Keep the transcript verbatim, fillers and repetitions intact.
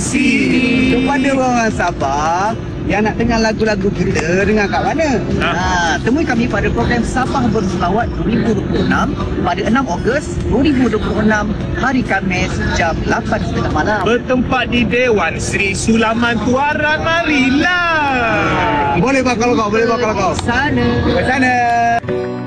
sini. Kepada orang Sabah yang nak dengar lagu-lagu kita, dengar kat mana? Ha. Ha, temui kami pada program Sabah Berselawat dua ribu dua puluh enam pada enam Ogos dua ribu dua puluh enam, hari Khamis jam lapan tiga puluh malam. Bertempat di Dewan Sri Sulaman Tuaran. Marilah. Boleh bakal kau, boleh bakal kau. Sana. Ke sana.